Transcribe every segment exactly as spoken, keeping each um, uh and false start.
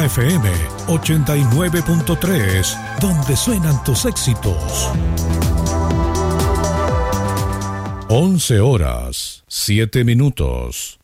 F M ochenta y nueve punto tres, donde suenan tus éxitos. once horas, siete minutos.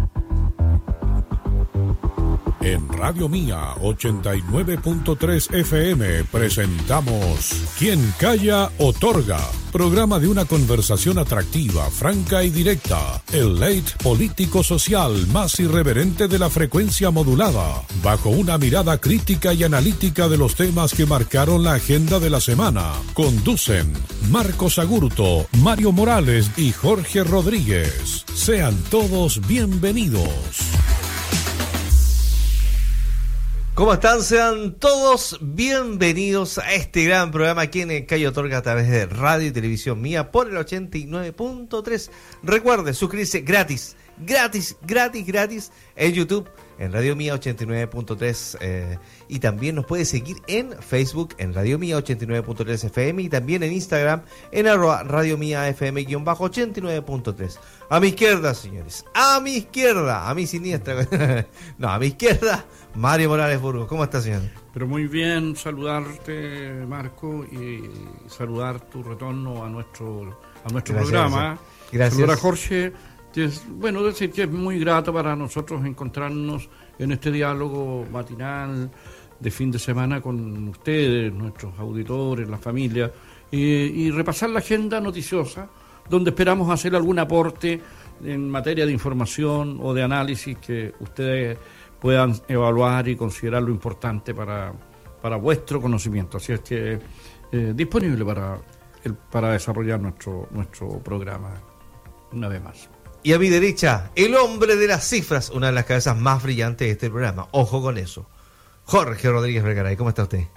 En Radio Mía ochenta y nueve punto tres F M presentamos Quien Calla Otorga, programa de una conversación atractiva, franca y directa, el late político-social más irreverente de la frecuencia modulada, bajo una mirada crítica y analítica de los temas que marcaron la agenda de la semana. Conducen Marcos Agurto, Mario Morales y Jorge Rodríguez. Sean todos bienvenidos. ¿Cómo están? Sean todos bienvenidos a este gran programa aquí en el Calle Otorga a través de Radio y Televisión Mía por el ochenta y nueve punto tres. Recuerde suscribirse gratis, gratis, gratis, gratis en YouTube, en Radio Mía ochenta y nueve punto tres eh, y también nos puede seguir en Facebook en Radio Mía ochenta y nueve punto tres F M y también en Instagram en arroba Radio Mía F M ochenta y nueve punto tres. A mi izquierda, señores, a mi izquierda, a mi siniestra, no, a mi izquierda, Mario Morales Burgos. ¿Cómo está, señor? Pero muy bien, saludarte, Marco, y saludar tu retorno a nuestro a nuestro Gracias, programa. Gracias. Saludar a Jorge. Es, bueno, decir que es muy grato para nosotros encontrarnos en este diálogo matinal de fin de semana con ustedes, nuestros auditores, la familia, y, y repasar la agenda noticiosa, donde esperamos hacer algún aporte en materia de información o de análisis que ustedes puedan evaluar y considerar lo importante para, para vuestro conocimiento. Así es que eh, disponible para, el, para desarrollar nuestro, nuestro programa una vez más. Y a mi derecha, el hombre de las cifras, una de las cabezas más brillantes de este programa. Ojo con eso. Jorge Rodríguez Vergaray, ¿cómo está usted?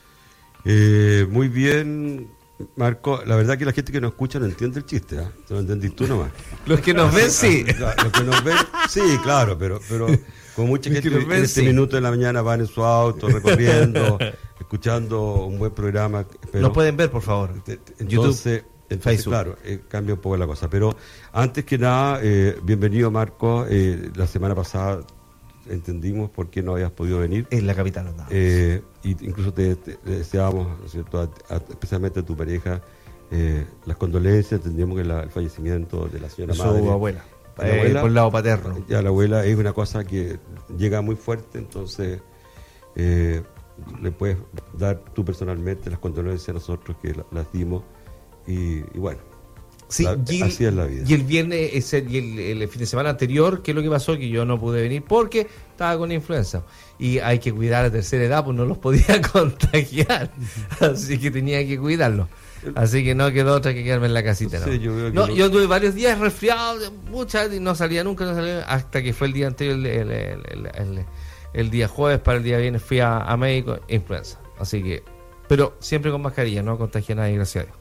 Eh, muy bien, Marco. La verdad que la gente que nos escucha no entiende el chiste, ¿eh? Te lo entendís tú nomás. Los que nos ven, sí. Los que nos ven, sí, claro, pero, pero con mucha gente que en ven, este sí. minuto de la mañana van en su auto, recorriendo, escuchando un buen programa. Pero, nos pueden ver, por favor. Entonces, YouTube. Entonces, Facebook. Claro, eh, cambia un poco la cosa. Pero antes que nada, eh, bienvenido, Marco. Eh, la semana pasada entendimos por qué no habías podido venir. En la capital andaba. Eh, y incluso te, te, te deseábamos, ¿no es cierto?, a, a, especialmente a tu pareja, eh, las condolencias. Entendíamos que la, el fallecimiento de la señora su madre. abuela. La Eh, abuela, por el lado paterno. Ya la abuela es una cosa que llega muy fuerte, entonces eh, le puedes dar tú personalmente las condolencias a nosotros que la, las dimos. Y, y bueno, sí, la, y el, así es la vida. Y el viernes ese, y el, el fin de semana anterior, ¿qué es lo que pasó? Que yo no pude venir porque estaba con influenza. Y hay que cuidar a la tercera edad, pues no los podía contagiar. Así que tenía que cuidarlos. Así que no quedó otra que quedarme en la casita. Sí, ¿no? yo, veo que no, no... yo tuve varios días resfriado, muchas, y no salía nunca, no salía, hasta que fue el día anterior, el, el, el, el, el, el día jueves para el día viernes fui a, a médico, influenza. Así que, pero siempre con mascarilla, no contagié a nadie, gracias a Dios.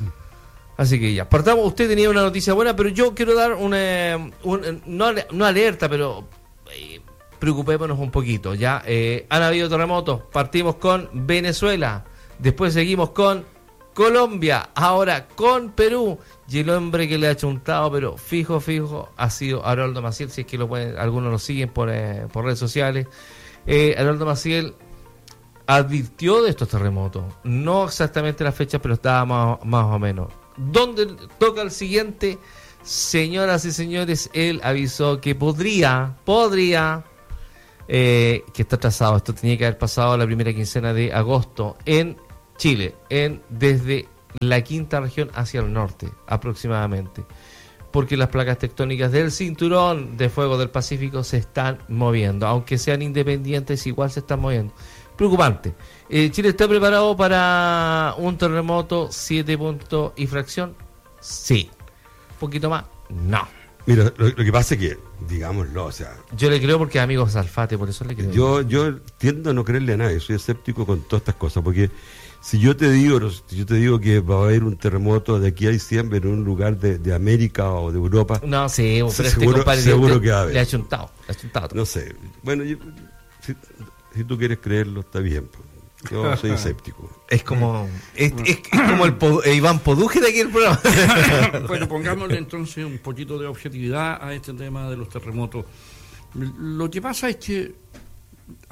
Así que ya, partamos. Usted tenía una noticia buena, pero yo quiero dar una, un, no, no alerta, pero eh, preocupémonos un poquito. Ya eh, han habido terremotos, partimos con Venezuela, después seguimos con Colombia, ahora con Perú, y el hombre que le ha chuntado, pero fijo, fijo, ha sido Haroldo Maciel. Si es que lo pueden, algunos lo siguen por, eh, por redes sociales. eh, Haroldo Maciel advirtió de estos terremotos, no exactamente la fecha, pero estaba más, más o menos. ¿Dónde toca el siguiente? Señoras y señores, él avisó que podría, podría, eh, que está trazado, esto tenía que haber pasado la primera quincena de agosto en Chile, en desde la quinta región hacia el norte, aproximadamente, porque las placas tectónicas del cinturón de fuego del Pacífico se están moviendo, aunque sean independientes, igual se están moviendo. Preocupante. Eh, ¿Chile está preparado para un terremoto siete puntos y fracción? Sí. ¿Un poquito más? No. Mira, lo, lo que pasa es que, digámoslo, o sea... Yo le creo porque amigos Salfate, por eso le creo. Yo, yo tiendo a no creerle a nadie, soy escéptico con todas estas cosas, porque si yo te digo si yo te digo que va a haber un terremoto de aquí a diciembre en un lugar de, de América o de Europa... No, sí, pero este seguro, compadre seguro le, que va a haber. Le ha chuntado, le ha chuntado. No sé, bueno, yo... Si, Si tú quieres creerlo, está bien. Yo soy escéptico. Es como es, es, es como el Pod, Iván Poduje de aquí el programa. Bueno, pongámosle entonces un poquito de objetividad a este tema de los terremotos. Lo que pasa es que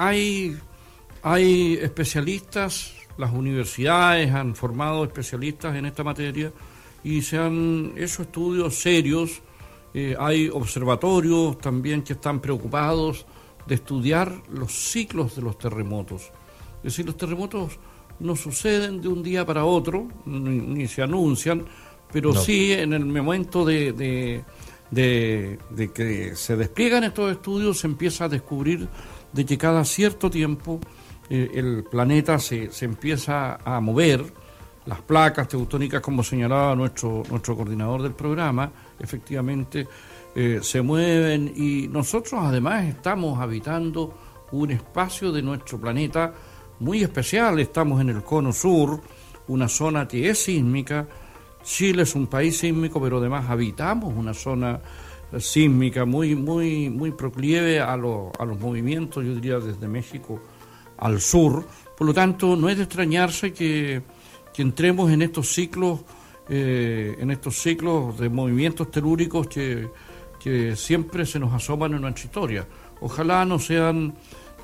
hay, hay especialistas, las universidades han formado especialistas en esta materia y se han hecho estudios serios. Eh, hay observatorios también que están preocupados de estudiar los ciclos de los terremotos. Es decir, los terremotos no suceden de un día para otro, ni, ni se anuncian, pero no. Sí en el momento de, de, de, de que se despliegan estos estudios se empieza a descubrir de que cada cierto tiempo eh, el planeta se, se empieza a mover, las placas tectónicas, como señalaba nuestro, nuestro coordinador del programa, efectivamente eh, se mueven y nosotros además estamos habitando un espacio de nuestro planeta muy especial. Estamos en el cono sur, una zona que es sísmica. Chile es un país sísmico, pero además habitamos una zona sísmica muy muy muy proclive a, lo, a los movimientos, yo diría desde México al sur. Por lo tanto, no es de extrañarse que, que entremos en estos ciclos eh, en estos ciclos de movimientos telúricos que, que siempre se nos asoman en nuestra historia. Ojalá no sean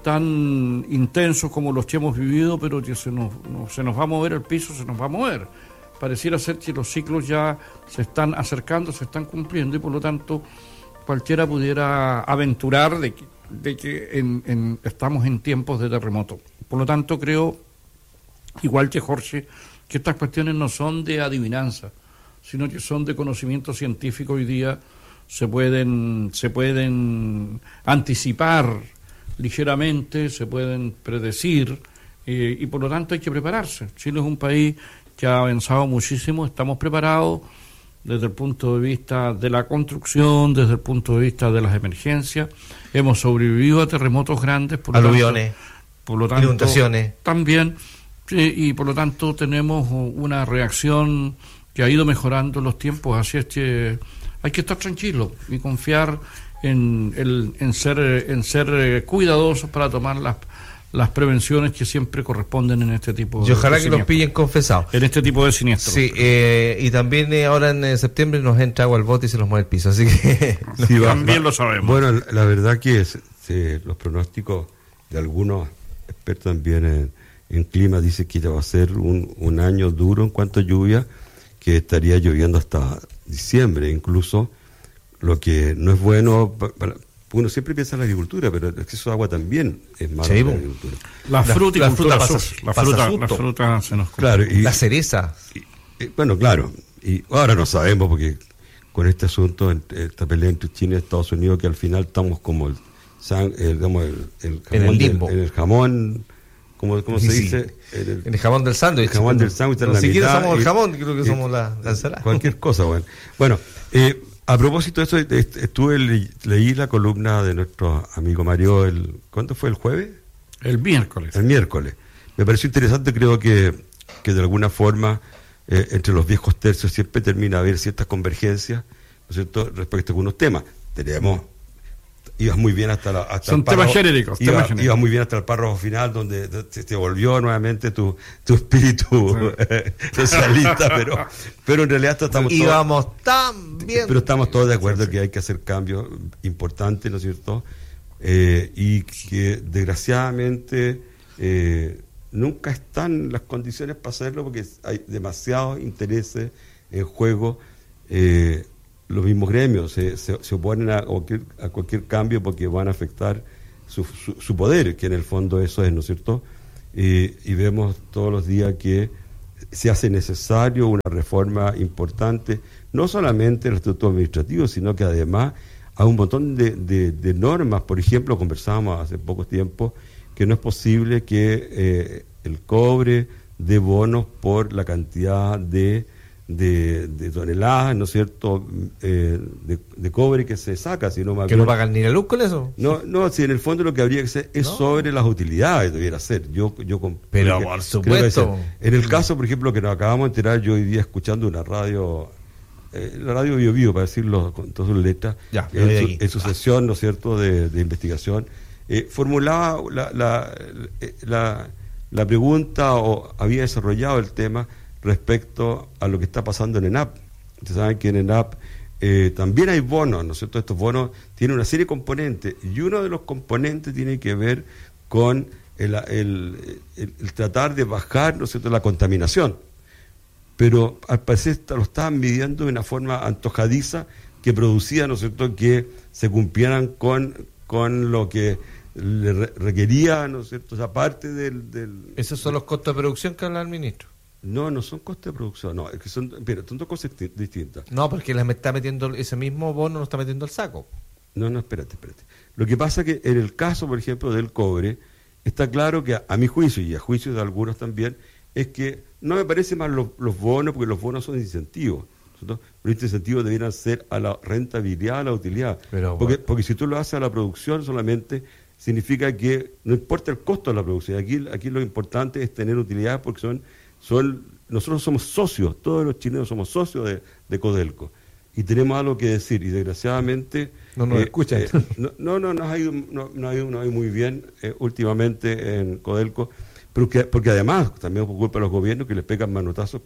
tan intensos como los que hemos vivido, pero que se nos, no, se nos va a mover el piso, se nos va a mover. Pareciera ser que los ciclos ya se están acercando, se están cumpliendo y por lo tanto cualquiera pudiera aventurar de que, de que en, en, estamos en tiempos de terremoto. Por lo tanto creo, igual que Jorge, que estas cuestiones no son de adivinanza, sino que son de conocimiento científico. Hoy día se pueden, se pueden anticipar ligeramente, se pueden predecir eh, y por lo tanto hay que prepararse. Chile es un país que ha avanzado muchísimo, estamos preparados desde el punto de vista de la construcción, desde el punto de vista de las emergencias, hemos sobrevivido a terremotos grandes, por aluviones, tanto, por lo tanto, inundaciones también, eh, y por lo tanto tenemos una reacción que ha ido mejorando en los tiempos, así es que hay que estar tranquilos y confiar en, el, en ser en ser cuidadosos para tomar las las prevenciones que siempre corresponden en este tipo de y ojalá de que los pillen confesados en este tipo de siniestros. Sí, eh, y también eh, ahora en eh, septiembre nos entra agua al bote y se nos mueve el piso, así que sí, va, también va. Lo sabemos. Bueno, la, la verdad que es, sí, los pronósticos de algunos expertos también en, en clima dicen que ya va a ser un, un año duro en cuanto a lluvia, que estaría lloviendo hasta diciembre incluso, lo que no es bueno para, uno siempre piensa en la agricultura, pero el exceso de agua también es malo sí, para la agricultura. La fruta, la, la fruta pasa, la fruta, la fruta se nos claro, y, la cereza. Y, y, bueno, claro, y ahora no sabemos porque con este asunto, esta pelea entre China y Estados Unidos, que al final estamos como el, el, digamos, el, el jamón, en el limbo, del, en el jamón, ¿cómo, cómo se sí, dice? En el, en el jamón del sándwich. El jamón del sándwich. No, no siquiera mitad, somos el jamón, y, creo que y, somos la, la ensalada. Cualquier cosa, bueno. Bueno, eh, a propósito de eso, estuve le, leí la columna de nuestro amigo Mario, el ¿cuándo fue? ¿El jueves? El miércoles. El miércoles. Me pareció interesante, creo que, que de alguna forma eh, entre los viejos tercios siempre termina a haber ciertas convergencias, ¿no es cierto?, respecto a algunos temas. Tenemos, ibas muy bien hasta, la, hasta Son el párrafo, temas genéricos. Iba, temas genéricos. Ibas muy bien hasta el párrafo final, donde te, te volvió nuevamente tu, tu espíritu sí. socialista, pero, pero en realidad estamos todos... Íbamos tan bien. Pero estamos todos de acuerdo sí, sí. que hay que hacer cambios importantes, ¿no es cierto?, eh, y que desgraciadamente eh, nunca están las condiciones para hacerlo porque hay demasiados intereses en juego. eh, Los mismos gremios se, se, se oponen a cualquier, a cualquier cambio porque van a afectar su, su, su poder, que en el fondo eso es, ¿no es cierto? Y, y vemos todos los días que se hace necesario una reforma importante, no solamente en el estatuto administrativo, sino que además hay un montón de, de, de normas. Por ejemplo, conversábamos hace poco tiempo que no es posible que eh, el cobre dé bonos por la cantidad de De, de toneladas, ¿no es cierto?, eh, de, de cobre que se saca, sino más ¿Que bien, no pagan ni la luz con eso? No, no, si en el fondo lo que habría que hacer es no. sobre las utilidades, debiera ser. Yo, yo Pero por supuesto. En el caso, por ejemplo, que nos acabamos de enterar, yo hoy día escuchando una radio, eh, la radio Bio Bio, para decirlo con todas sus letras, ya, en, su, en su sesión, ¿no es cierto?, de, de investigación, eh, formulaba la, la, la, la pregunta o había desarrollado el tema respecto a lo que está pasando en ENAP. Ustedes saben que en ENAP eh, también hay bonos, ¿no es cierto? Estos bonos tienen una serie de componentes y uno de los componentes tiene que ver con el, el, el, el tratar de bajar, ¿no es cierto?, la contaminación. Pero al parecer lo estaban midiendo de una forma antojadiza que producía, ¿no es cierto?, que se cumplieran con, con lo que le re- requería, ¿no es cierto?, esa parte del, del... ¿Esos son los costos de producción que habla el ministro? No, no son costos de producción, no, es que son, mira, son dos cosas sti- distintas. No, porque les está metiendo ese mismo bono, lo está metiendo al saco. No, no, espérate, espérate. Lo que pasa es que en el caso, por ejemplo, del cobre, está claro que a, a mi juicio, y a juicio de algunos también, es que no me parece más los, los bonos, porque los bonos son incentivos. ¿Cierto? Pero estos incentivos debieran ser a la rentabilidad, a la utilidad. Pero, porque, bueno. porque si tú lo haces a la producción solamente, significa que no importa el costo de la producción. Aquí, aquí lo importante es tener utilidad, porque son, son nosotros somos socios, todos los chilenos somos socios de, de Codelco. Y tenemos algo que decir, y desgraciadamente... No nos eh, escuchan. eh, no, no, no, nos ha ido, no, no ha ido, no ha ido muy bien eh, últimamente en Codelco, pero que, porque además, también por culpa de los gobiernos que les pegan manotazos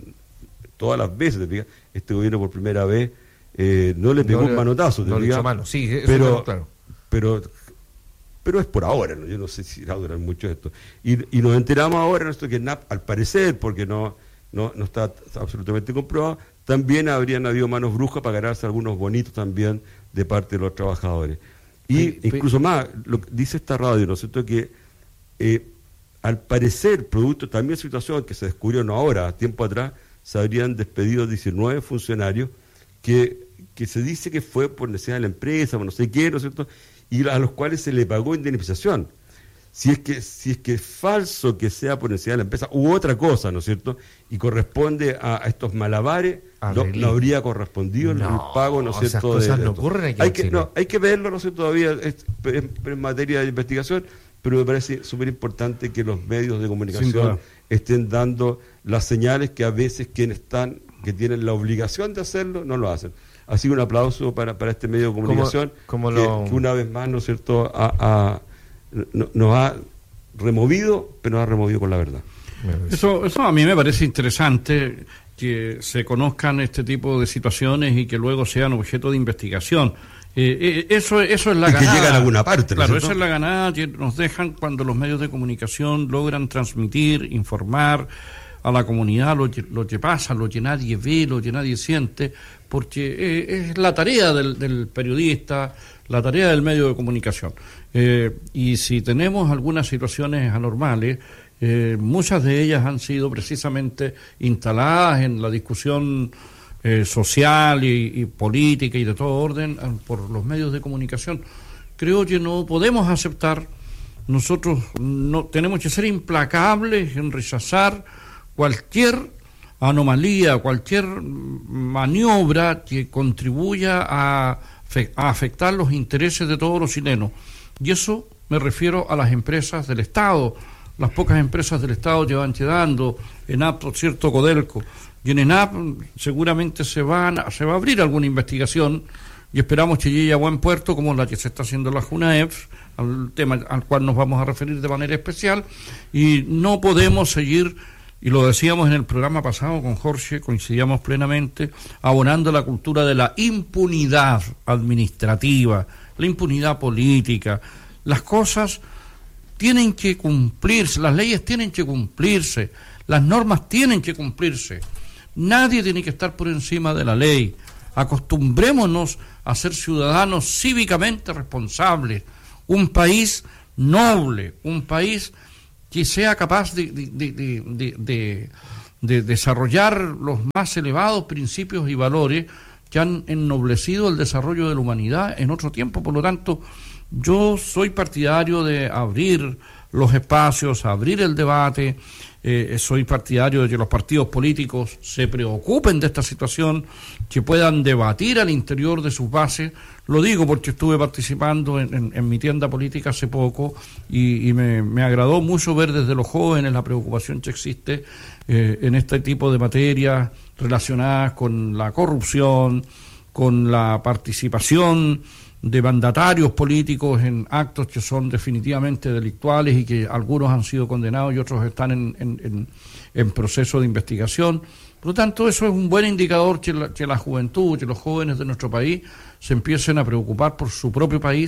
todas las veces, te fijas. Este gobierno por primera vez eh, no le pegó No un le- manotazo, te no le fijas. echó mano, sí, eso pero, tenemos claro. pero pero es por ahora, ¿no? Yo no sé si va a durar mucho esto. Y, y nos enteramos ahora, ¿no? Esto que N A P, al parecer, porque no, no, no está absolutamente comprobado, también habrían habido manos brujas para ganarse algunos bonitos también de parte de los trabajadores. Y Pe- pe- incluso más, lo que dice esta radio, ¿no es cierto?, que eh, al parecer, producto también de situación que se descubrió no ahora, tiempo atrás, se habrían despedido diecinueve funcionarios que, que se dice que fue por necesidad de la empresa, por no sé qué, ¿no es cierto?, y a los cuales se le pagó indemnización. Si es que si es que es falso que sea por necesidad de la empresa u otra cosa, ¿no es cierto?, y corresponde a, a estos malabares, no, no habría correspondido el, No, el pago, ¿no es esas cierto?, cosas de, de no esto. ocurren aquí hay en que Chile. no, hay que verlo, no sé, todavía es, es- es materia de investigación, pero me parece súper importante que los medios de Sin comunicación duda. estén dando las señales que a veces quienes están, que tienen la obligación de hacerlo, no lo hacen. Así que un aplauso para, para este medio de comunicación como que, lo- que una vez más, ¿no es cierto?, ha, ha- no- nos ha removido, pero nos ha removido con la verdad. Eso, eso a mí me parece interesante, que se conozcan este tipo de situaciones y que luego sean objeto de investigación. Eh, eh, eso, eso es la Y que ganada. llegan a alguna parte, ¿no es Claro, cierto? esa es la ganada que nos dejan cuando los medios de comunicación logran transmitir, informar a la comunidad lo que, lo que pasa, lo que nadie ve, lo que nadie siente, porque eh, es la tarea del, del periodista, la tarea del medio de comunicación. Eh, y si tenemos algunas situaciones anormales, eh, muchas de ellas han sido precisamente instaladas en la discusión eh, social y, y política y de todo orden eh, por los medios de comunicación. Creo que no podemos aceptar, nosotros no tenemos que ser implacables en rechazar cualquier anomalía, cualquier maniobra que contribuya a, fe- a afectar los intereses de todos los chilenos. Y eso me refiero a las empresas del Estado, las pocas empresas del Estado que van quedando, ENAP, por cierto, Codelco. Y en ENAP seguramente se, van, a- se va a abrir alguna investigación y esperamos que llegue a buen puerto, como la que se está haciendo en la JUNAEF, al tema al cual nos vamos a referir de manera especial, y no podemos seguir, y lo decíamos en el programa pasado con Jorge, coincidíamos plenamente, abonando la cultura de la impunidad administrativa, la impunidad política. Las cosas tienen que cumplirse, las leyes tienen que cumplirse, las normas tienen que cumplirse. Nadie tiene que estar por encima de la ley. Acostumbrémonos a ser ciudadanos cívicamente responsables, un país noble, un país que sea capaz de, de, de, de, de, de, de desarrollar los más elevados principios y valores que han ennoblecido el desarrollo de la humanidad en otro tiempo. Por lo tanto, yo soy partidario de abrir los espacios, abrir el debate, eh, soy partidario de que los partidos políticos se preocupen de esta situación, que puedan debatir al interior de sus bases. Lo digo porque estuve participando en, en, en mi tienda política hace poco y, y me, me agradó mucho ver desde los jóvenes la preocupación que existe eh, en este tipo de materias relacionadas con la corrupción, con la participación de mandatarios políticos en actos que son definitivamente delictuales y que algunos han sido condenados y otros están en, en, en, en proceso de investigación. Por lo tanto, eso es un buen indicador que la, que la juventud, que los jóvenes de nuestro país se empiecen a preocupar por su propio país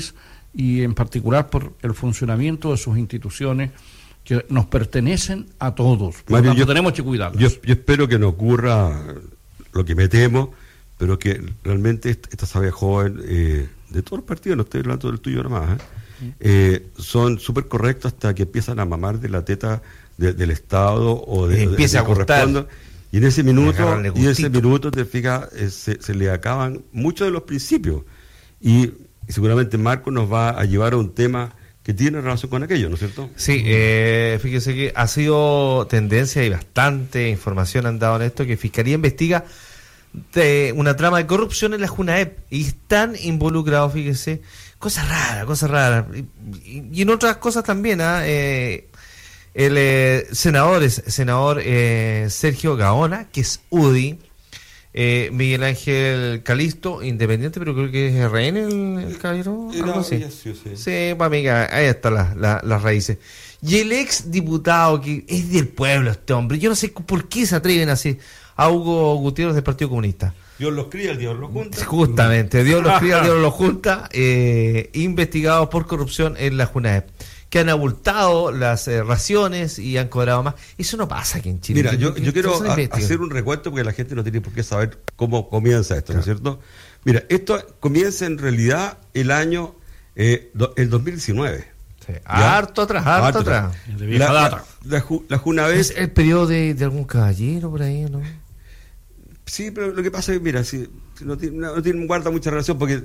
y en particular por el funcionamiento de sus instituciones que nos pertenecen a todos. Por Mario, lo tanto, yo, tenemos que cuidarlas. Yo, yo espero que no ocurra lo que me temo, pero que realmente esta, esta sabe joven eh, de todos los partidos, no estoy hablando del tuyo nomás, ¿eh? Eh, son súper correctos hasta que empiezan a mamar de la teta de, del Estado o de, empieza de, de a gustar. Y en ese minuto, y en ese minuto te fijas, eh, se, se le acaban muchos de los principios. Y, y seguramente Marco nos va a llevar a un tema que tiene relación con aquello, ¿no es cierto? Sí, eh, fíjese que ha sido tendencia y bastante información han dado en esto, que Fiscalía investiga de una trama de corrupción en la JUNAEP y están involucrados, fíjese, cosas raras, cosas raras, y, y, y en otras cosas también, ¿ah? eh, el eh, senador es senador eh, Sergio Gaona, que es U D I, eh, Miguel Ángel Calisto, independiente, pero creo que es R N el, el caballero, Era, algo así. ella, sí, sí. Sí, para mí, ahí están las la, las raíces. Y el ex diputado, que es del pueblo este hombre, yo no sé por qué se atreven así, a Hugo Gutiérrez del Partido Comunista. Dios los cría, el diablo los junta. Justamente, Dios los cría, Dios los junta, eh, investigados por corrupción en la JUNAEP, que han abultado las eh, raciones y han cobrado más. Eso no pasa aquí en Chile. Mira, yo, yo quiero a, investiga. hacer un recuento porque la gente no tiene por qué saber cómo comienza esto, ¿no es cierto? Mira, esto comienza en realidad el año, eh, do, el dos mil diecinueve. Sí, harto atrás, harto, harto atrás. De vieja la, data. La, la, la JUNAEP... ¿Es el periodo de, de algún caballero por ahí, no? Sí, pero lo que pasa es que, mira, si, si no, tiene, no tiene, guarda mucha relación porque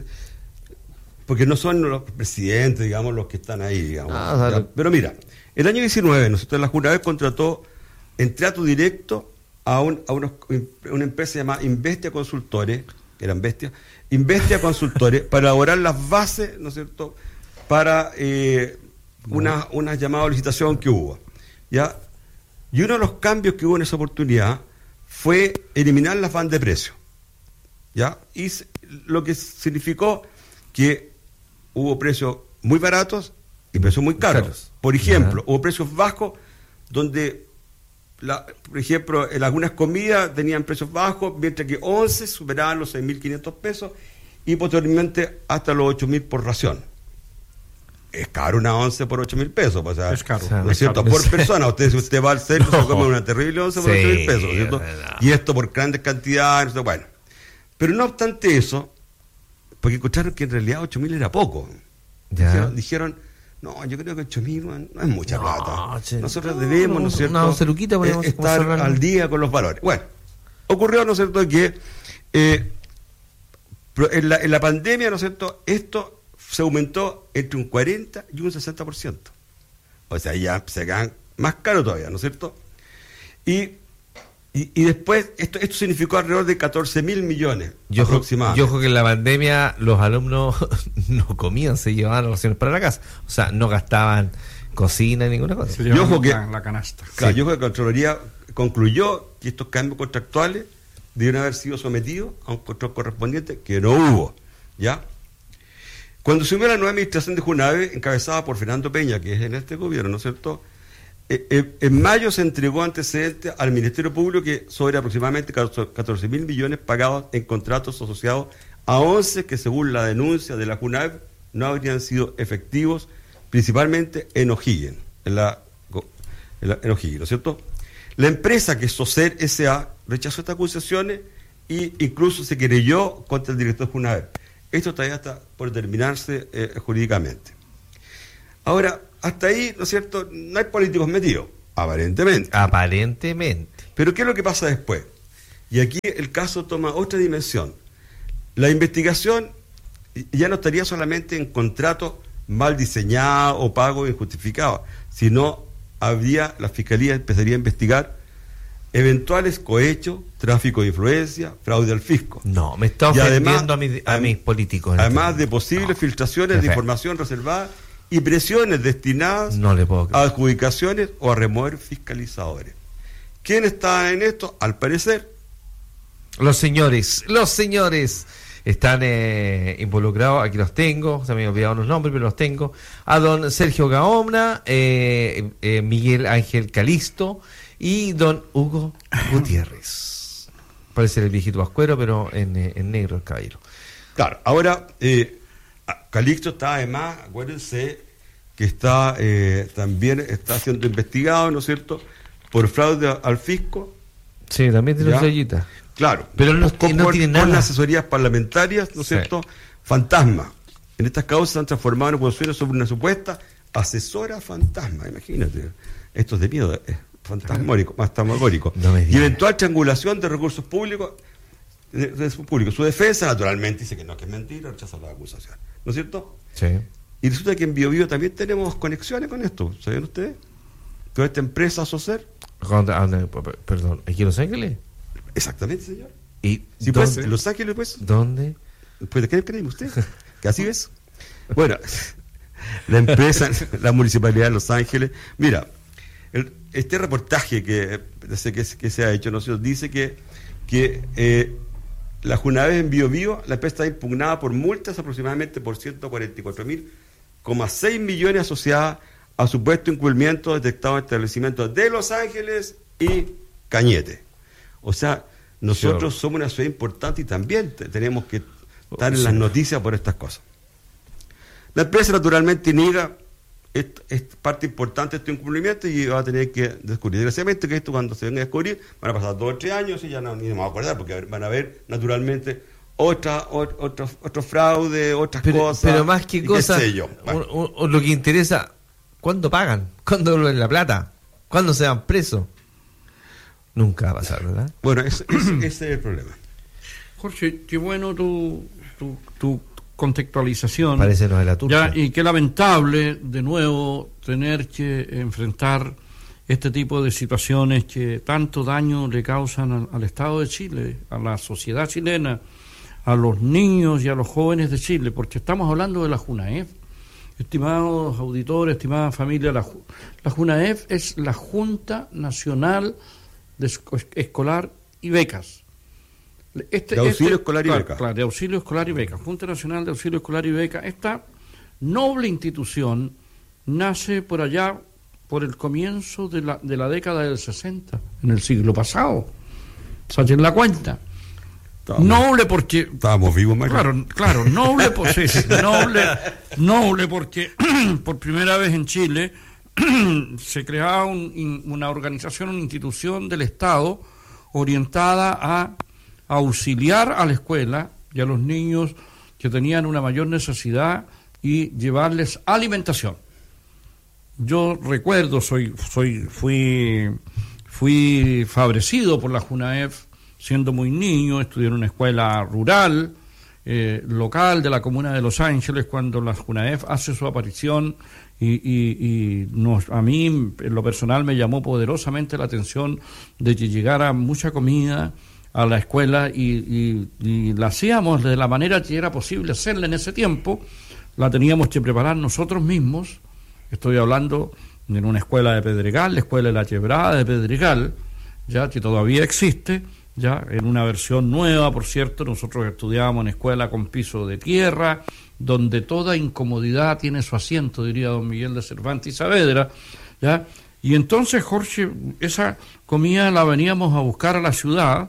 porque no son los presidentes, digamos, los que están ahí, digamos. Ah, ya, pero mira, el año diecinueve, nosotros la JUNAEP contrató en trato directo a, un, a unos, una empresa llamada Investia Consultores, que eran bestias, Investia Consultores, para elaborar las bases, ¿no es cierto?, para eh, una, una llamada licitación que hubo, ¿ya? Y uno de los cambios que hubo en esa oportunidad fue eliminar las bandas de precio, ¿ya? Y lo que significó que hubo precios muy baratos y precios muy caros. caros. Por ejemplo, uh-huh. hubo precios bajos donde, la, por ejemplo, en algunas comidas tenían precios bajos, mientras que once superaban los seis mil quinientos pesos y posteriormente hasta los ocho mil por ración. Es caro una once por ocho mil pesos, o sea, es caro, ¿no es cierto? Por persona. Usted, si usted va al centro, no. se come una terrible once por sí, ocho mil pesos, ¿no es cierto? Y esto por grandes cantidades, bueno. Pero no obstante eso, porque encontraron que en realidad ocho mil era poco. Dijeron, dijeron, no, yo creo que ocho mil no es mucha no, plata. Che, Nosotros debemos, ¿no es cierto?, una celuquita podemos estar al día con los valores. Bueno, ocurrió, ¿no es cierto?, que eh, en, la, en la pandemia, ¿no es cierto?, esto se aumentó entre un cuarenta y un sesenta por ciento. O sea, ya se quedan más caro todavía, ¿no es cierto? Y, y, y después, esto esto significó alrededor de catorce mil millones yo aproximadamente. Yo creo que en la pandemia los alumnos no comían, se llevaban raciones para la casa. O sea, no gastaban cocina ni ninguna cosa. Yo ojo que la, la canasta. Claro, sí. Yo creo que la Contraloría concluyó que estos cambios contractuales debieron haber sido sometidos a un control correspondiente, que no hubo, ¿ya? Cuando asumió la nueva administración de JUNAEP, encabezada por Fernando Peña, que es en este gobierno, ¿no es cierto?, eh, eh, en mayo se entregó antecedentes al Ministerio Público que sobre aproximadamente catorce mil millones pagados en contratos asociados a once que, según la denuncia de la JUNAEP, no habrían sido efectivos, principalmente en O'Higgins, en la, en la en O'Higgins, ¿no es cierto? La empresa, que es Socer S A, rechazó estas acusaciones e incluso se querelló contra el director de JUNAEP. Esto todavía está por terminarse eh, jurídicamente. Ahora, hasta ahí, ¿no es cierto?, no hay políticos metidos, aparentemente. Aparentemente. Pero ¿qué es lo que pasa después? Y aquí el caso toma otra dimensión. La investigación ya no estaría solamente en contratos mal diseñados o pagos injustificados, sino habría, la Fiscalía empezaría a investigar eventuales cohechos, tráfico de influencia, fraude al fisco. No, me está ofendiendo a, mi, a mis políticos. Además de posibles no. filtraciones de información reservada y presiones destinadas no le puedo a adjudicaciones o a remover fiscalizadores. ¿Quién está en esto? Al parecer, los señores, los señores están eh, involucrados, aquí los tengo, se me han olvidado los nombres, pero los tengo, a don Sergio Gaona, eh, eh, Miguel Ángel Calisto y don Hugo Gutiérrez. Parece el viejito vascuero, pero en, en negro el caballero. Claro, ahora, eh, Calixto está además, acuérdense, que está eh, también está siendo investigado, ¿no es cierto?, por fraude al fisco. Sí, también tiene una sellita. Claro, pero no, con, no tiene con, nada. Con asesorías parlamentarias, ¿no es sí. cierto?, fantasma. En estas causas se han transformado en acusaciones sobre una supuesta asesora fantasma, imagínate. Esto es de miedo, es fantasmórico, más fantasmagórico. No y eventual triangulación de recursos públicos, de, de público. Su defensa, naturalmente, dice que no, que es mentira, rechaza la acusación. ¿No es cierto? Sí. Y resulta que en Bio Bio también tenemos conexiones con esto, ¿saben ustedes? Con esta empresa Socer. Perdón, ¿aquí en Los Ángeles? Exactamente, señor. ¿Y sí, pues, en Los Ángeles, pues. ¿Dónde? Pues, ¿de qué creen usted? ¿Que así ves? Bueno, la empresa, la Municipalidad de Los Ángeles, mira, el, este reportaje que, que, que se ha hecho, ¿no? dice que, que eh, la Junaev en Bio Bio, la empresa está impugnada por multas aproximadamente por ciento cuarenta y cuatro mil coma seis millones asociadas a supuesto incumplimiento detectado en establecimientos de Los Ángeles y Cañete. O sea, nosotros sí, somos una ciudad importante y también te, tenemos que estar en sí. las noticias por estas cosas. La empresa naturalmente niega, es, es parte importante de este incumplimiento y va a tener que descubrir. Desgraciadamente que esto cuando se venga a descubrir van a pasar dos o tres años y ya no, ni me voy a acordar porque van a ver naturalmente otra, otros otros fraudes, otras pero, cosas. Pero más que cosas, qué sé yo. Bueno. o, o, o lo que interesa, ¿cuándo pagan? ¿Cuándo devuelven la plata? ¿Cuándo se van presos? Nunca va a pasar, ¿verdad? Bueno, ese, ese, ese es el problema. Jorge, qué bueno tu, tu, tu contextualización. Parece no es la turca. Ya, y qué lamentable, de nuevo, tener que enfrentar este tipo de situaciones que tanto daño le causan al, al Estado de Chile, a la sociedad chilena, a los niños y a los jóvenes de Chile, porque estamos hablando de la Junaev. Estimados auditores, estimada familia, la, la Junaev es la Junta Nacional de Escolar y Becas. Este, de auxilio este, escolar y claro, beca. Claro, de auxilio escolar y beca. Junta Nacional de Auxilio Escolar y Beca. Esta noble institución nace por allá, por el comienzo de la, de la década del sesenta, en el siglo pasado. Saquen la cuenta. Estábamos, noble porque... Estábamos vivos, Mario. Claro, claro, noble, por, sí, sí, noble, noble porque por primera vez en Chile se creaba un, una organización, una institución del Estado orientada a auxiliar a la escuela y a los niños que tenían una mayor necesidad y llevarles alimentación. Yo recuerdo, soy, soy, fui, fui favorecido por la Junaev siendo muy niño, estudié en una escuela rural, eh, local de la comuna de Los Ángeles, cuando la Junaev hace su aparición y, y, y nos, a mí en lo personal me llamó poderosamente la atención de que llegara mucha comida a la escuela y, y, y la hacíamos de la manera que era posible hacerla en ese tiempo, la teníamos que preparar nosotros mismos. Estoy hablando de una escuela de Pedregal, la escuela de la Quebrada de Pedregal, ya que todavía existe, ya en una versión nueva, por cierto. Nosotros estudiábamos en escuela con piso de tierra, donde toda incomodidad tiene su asiento, diría don Miguel de Cervantes y Saavedra, ya. Y entonces, Jorge, esa comida la veníamos a buscar a la ciudad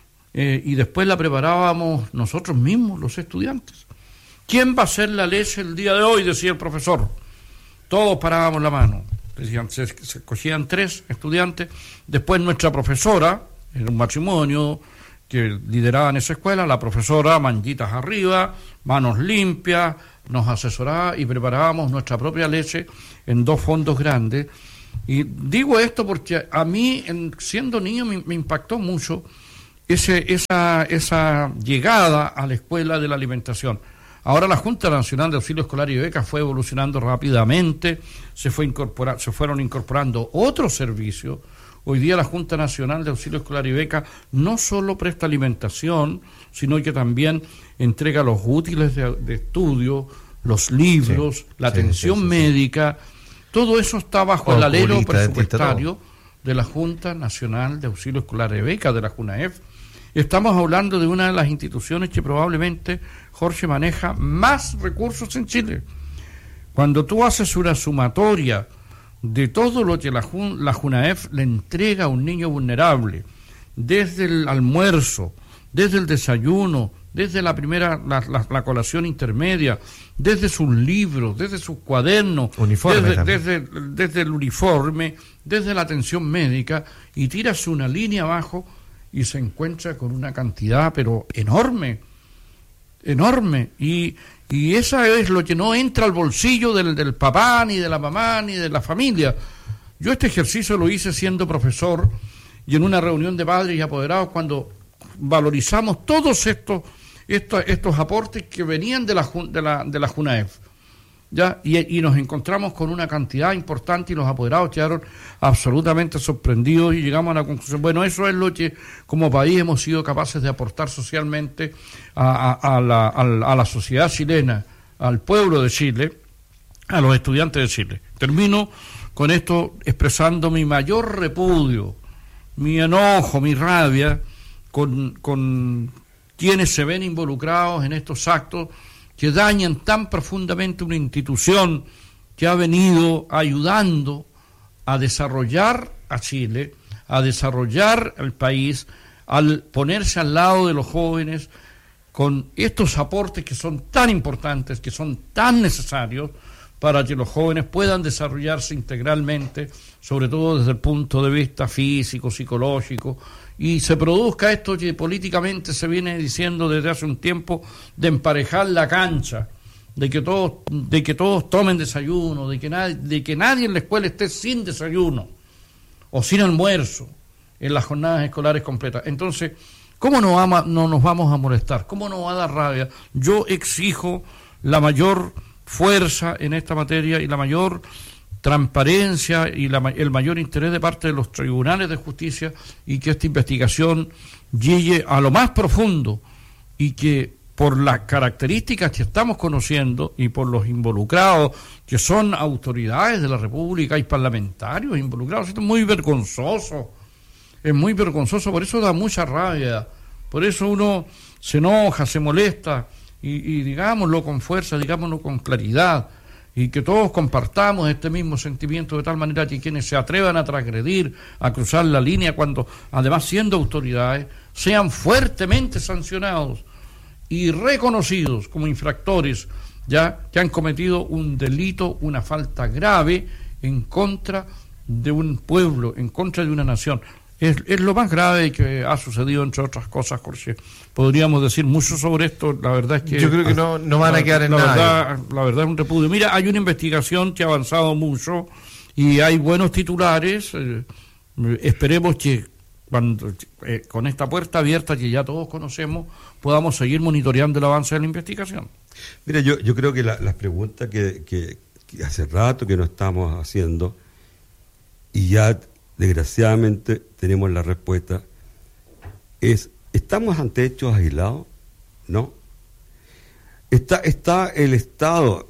eh, y después la preparábamos nosotros mismos, los estudiantes. ¿Quién va a hacer la leche el día de hoy?, decía el profesor. Todos parábamos la mano. Decían, se, se escogían tres estudiantes. Después nuestra profesora, era un matrimonio que lideraba en esa escuela, la profesora, manguitas arriba, manos limpias, nos asesoraba y preparábamos nuestra propia leche en dos fondos grandes. Y digo esto porque a mí, en, siendo niño, me, me impactó mucho ese, esa, esa llegada a la escuela de la alimentación. Ahora la Junta Nacional de Auxilio Escolar y Becas fue evolucionando rápidamente, se, fue incorpora, se fueron incorporando otros servicios. Hoy día la Junta Nacional de Auxilio Escolar y Beca no solo presta alimentación, sino que también entrega los útiles de, de estudio, los libros, sí, la atención sí, sí, médica. Sí. Todo eso está bajo el alero presupuestario de la Junta Nacional de Auxilio Escolar y Beca, de la Junaev. Estamos hablando de una de las instituciones que probablemente, Jorge, maneja más recursos en Chile. Cuando tú haces una sumatoria de todo lo que la, Jun, la Junaev le entrega a un niño vulnerable, desde el almuerzo, desde el desayuno, desde la primera, la, la, la colación intermedia, desde sus libros, desde sus cuadernos, desde, desde, desde el uniforme, desde la atención médica, y tiras una línea abajo y se encuentra con una cantidad pero enorme, enorme, y, y esa es lo que no entra al bolsillo del, del papá, ni de la mamá, ni de la familia. Yo este ejercicio lo hice siendo profesor y en una reunión de padres y apoderados, cuando valorizamos todos estos estos, estos aportes que venían de la, de la, de la JUNAEF, ¿ya? Y, y nos encontramos con una cantidad importante y los apoderados quedaron absolutamente sorprendidos y llegamos a la conclusión, bueno, eso es lo que como país hemos sido capaces de aportar socialmente a, a, a, la, a, la, a la sociedad chilena, al pueblo de Chile, a los estudiantes de Chile. Termino con esto expresando mi mayor repudio, mi enojo, mi rabia con, con quienes se ven involucrados en estos actos que dañan tan profundamente una institución que ha venido ayudando a desarrollar a Chile, a desarrollar el país, al ponerse al lado de los jóvenes con estos aportes que son tan importantes, que son tan necesarios para que los jóvenes puedan desarrollarse integralmente, sobre todo desde el punto de vista físico, psicológico, y se produzca esto que políticamente se viene diciendo desde hace un tiempo, de emparejar la cancha, de que todos, de que todos tomen desayuno, de que, nadie, de que nadie en la escuela esté sin desayuno o sin almuerzo en las jornadas escolares completas. Entonces, ¿cómo no, ama, no nos vamos a molestar? ¿Cómo nos va a dar rabia? Yo exijo la mayor fuerza en esta materia y la mayor transparencia y la, el mayor interés de parte de los tribunales de justicia, y que esta investigación llegue a lo más profundo, y que por las características que estamos conociendo y por los involucrados, que son autoridades de la República y parlamentarios involucrados, esto es muy vergonzoso, es muy vergonzoso, por eso da mucha rabia, por eso uno se enoja, se molesta, y, y digámoslo con fuerza, digámoslo con claridad, y que todos compartamos este mismo sentimiento, de tal manera que quienes se atrevan a transgredir, a cruzar la línea, cuando además siendo autoridades, sean fuertemente sancionados y reconocidos como infractores, ya que han cometido un delito, una falta grave en contra de un pueblo, en contra de una nación. Es, es lo más grave que ha sucedido, entre otras cosas, Jorge. Podríamos decir mucho sobre esto, la verdad es que... Yo creo que no, no van a quedar en la nada. Verdad, la verdad es un repudio. Mira, hay una investigación que ha avanzado mucho y hay buenos titulares. Eh, esperemos que cuando eh, con esta puerta abierta que ya todos conocemos, podamos seguir monitoreando el avance de la investigación. Mira, yo, yo creo que la, las preguntas que, que, que hace rato que no estamos haciendo, y ya desgraciadamente tenemos la respuesta, es: ¿estamos ante hechos aislados? No. Está, está el Estado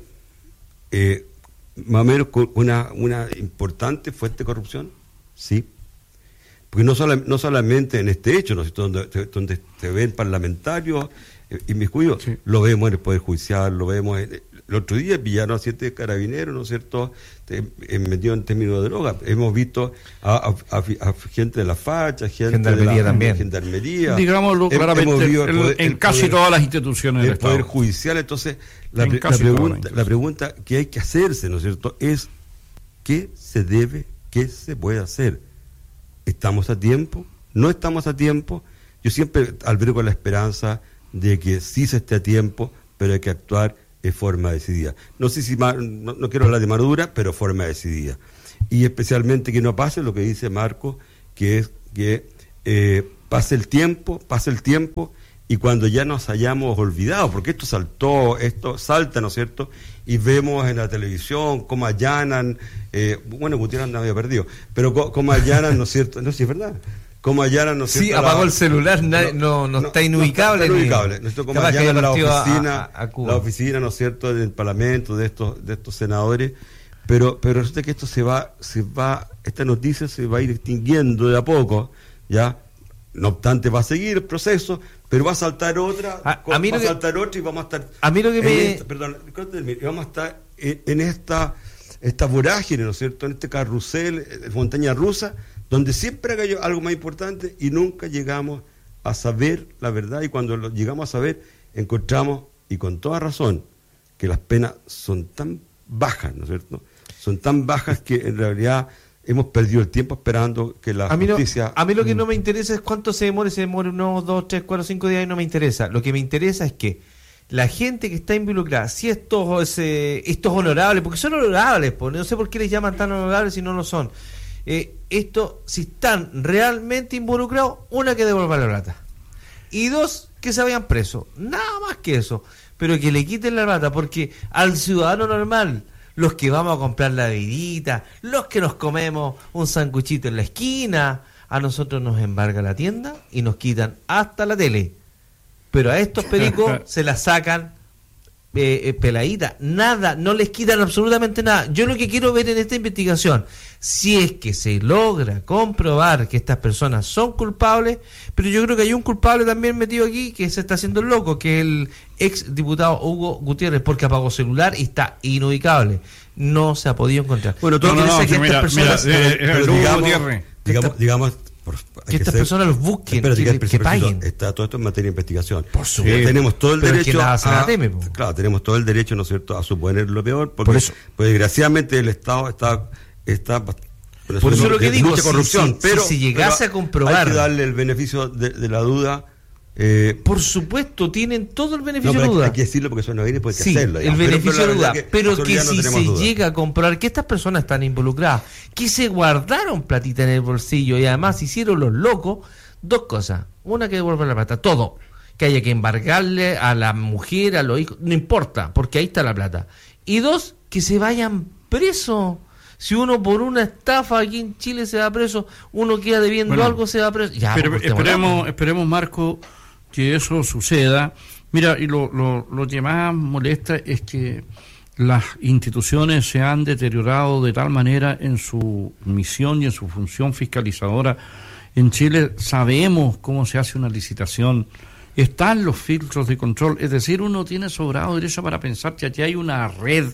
eh, más o menos con una, una importante fuente de corrupción, sí. Porque no, sola, no solamente en este hecho, ¿no? donde, donde se ven parlamentarios eh, inmiscuidos, sí. Lo vemos en el Poder Judicial, lo vemos en, el otro día pillaron a siete carabineros, ¿no es cierto?, metidos en términos de droga. Hemos visto a, a, a, a gente de la facha, gente gendarmería de la también. Gendarmería. Digámoslo claramente, el, el poder, en casi poder, todas las instituciones del Estado. El Poder Judicial. Entonces, la, la, pregunta, la pregunta que hay que hacerse, ¿no es cierto?, es: ¿qué se debe, qué se puede hacer? ¿Estamos a tiempo? ¿No estamos a tiempo? Yo siempre albergo la esperanza de que sí se esté a tiempo, pero hay que actuar de forma decidida. No sé si, no, no quiero hablar de madura, pero forma decidida. Y especialmente que no pase lo que dice Marco, que es que eh, pase el tiempo, pase el tiempo, y cuando ya nos hayamos olvidado, porque esto saltó, esto salta, ¿no es cierto?, y vemos en la televisión cómo allanan, eh, bueno, Gutiérrez no había perdido, pero cómo, cómo allanan, ¿no es cierto?, no, sí es verdad, cómo allanan, ¿no es cierto?, sí, apagó la, el celular, no, no, no está inubicable. No está inubicable, ¿no es cierto?, cómo allanan la oficina, a, a Cuba. la oficina, ¿no es cierto?, del Parlamento, de estos, de estos senadores, pero, pero resulta que esto se va, se va, esta noticia se va a ir extinguiendo de a poco, ¿ya? No obstante, va a seguir el proceso, pero va a saltar otra, a, a mí va a saltar que, otra y vamos a estar... A mí lo que me... Esta, perdón, vamos a estar en, en esta, esta vorágine, ¿no es cierto?, en este carrusel, montaña rusa, donde siempre hay algo más importante y nunca llegamos a saber la verdad, y cuando lo llegamos a saber, encontramos, y con toda razón, que las penas son tan bajas, ¿no es cierto? Son tan bajas que en realidad hemos perdido el tiempo esperando que la a mí justicia... No, a mí lo que no me interesa es cuánto se demore, se demore unos dos, tres, cuatro, cinco días, y no me interesa. Lo que me interesa es que la gente que está involucrada, si estos, eh, estos honorables, porque son honorables, pues, no sé por qué les llaman tan honorables si no lo son, eh, esto, si están realmente involucrados, una, que devuelvan la plata, y dos, que se vayan presos, nada más que eso, pero que le quiten la plata, porque al ciudadano normal, los que vamos a comprar la bebidita, los que nos comemos un sanguchito en la esquina, a nosotros nos embarga la tienda y nos quitan hasta la tele. Pero a estos pericos se la sacan eh, eh, peladita, nada, no les quitan absolutamente nada. Yo lo que quiero ver en esta investigación, si es que se logra comprobar que estas personas son culpables, pero yo creo que hay un culpable también metido aquí que se está haciendo el loco, que es el ex diputado Hugo Gutiérrez, porque apagó celular y está inubicable, no se ha podido encontrar. Bueno, todo no, no, no, que mira, personas, mira, eh, pero, Hugo digamos, Gutiérrez, digamos, digamos por, que estas ser, personas los busquen, espérate, que, que, que paguen. Está todo esto en materia de investigación. Por supuesto. Sí, tenemos todo el pero derecho a, a, teme, claro, tenemos todo el derecho, ¿no es cierto?, a suponer lo peor, porque por eso. Pues desgraciadamente el Estado está está por eso, por eso lo que digo, mucha corrupción, si, si, pero si llegase pero a comprobar, hay que darle el beneficio de, de la duda. Eh, por supuesto, tienen todo el beneficio no, de duda. Hay que decirlo porque eso no viene, pues hay que sí, hacerlo. El beneficio pero, pero de duda. Que pero que si no se duda. llega a comprobar que estas personas están involucradas, que se guardaron platita en el bolsillo y además hicieron los locos, dos cosas. Una, que devuelvan la plata, todo. Que haya que embargarle a la mujer, a los hijos, no importa, porque ahí está la plata. Y dos, que se vayan presos. Si uno por una estafa aquí en Chile se va preso, uno queda debiendo bueno, algo, se va preso. Ya, pero esperemos, esperemos, Marco, que eso suceda. Mira, y lo, lo, lo que más molesta es que las instituciones se han deteriorado de tal manera en su misión y en su función fiscalizadora. En Chile sabemos cómo se hace una licitación, están los filtros de control, es decir, uno tiene sobrado derecho para pensar que aquí hay una red